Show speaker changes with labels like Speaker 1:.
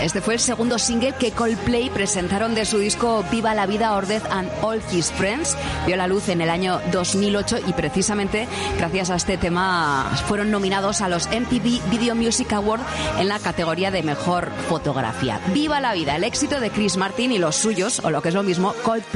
Speaker 1: Este fue el segundo single que Coldplay presentaron de su disco Viva la Vida, Ordez and All His Friends. Vio la luz en el año 2008 y precisamente gracias a este tema fueron nominados a los MTV Video Music Awards en la categoría de Mejor Fotografía. Viva la Vida, el éxito de Chris Martin y los suyos, o lo que es lo mismo, Coldplay.